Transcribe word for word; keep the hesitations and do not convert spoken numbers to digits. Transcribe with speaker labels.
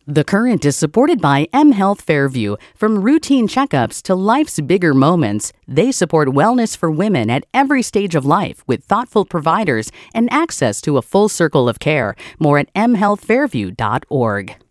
Speaker 1: The Current is supported by mHealth Fairview. From routine checkups to life's bigger moments, they support wellness for women at every stage of life with thoughtful providers and access to a full circle of care. More at m health fairview dot org.